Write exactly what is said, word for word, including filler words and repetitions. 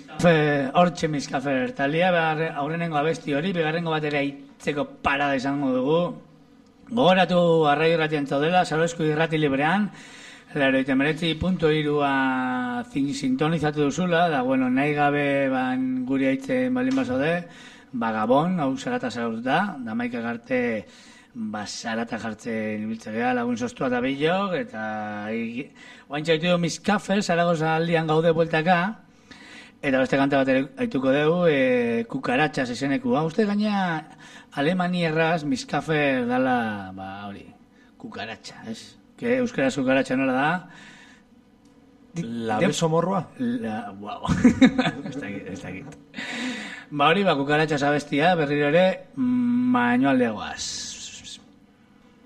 Hortxe Miskafe ertalia, aurrenengo abesti hori, bigarrengo batera itzeko parada izango dugu. Gogoratu arraio irratien zaudela, Salozko irrati librean, laurogeita hemeretzi puntu hirua sintonizatu duzula, da, bueno, nahi gabe ban guri aitzen balin bazaude, ba, Gabon, hau zarata zaraututa, da maika garte, ba, zarata jartzen ibiltzea, lagun sostua da bilok, eta oaintza haitu du Miskafe, Zaragoza aldian gaude bueltaka, eta beste kanta bat aituko dugu, e, kukaratxas izeneku. Ha, uste gaina Alemanierraz Miskafe dala, ba, hori, kukaratxa, ez? Que euskaraz kukaratxa nola da? La beso morroa? La, wow. ez dakit, ez dakit. Ba, hori, ba, kukaratxas abestia, berriro ere, mañoaldeagoaz.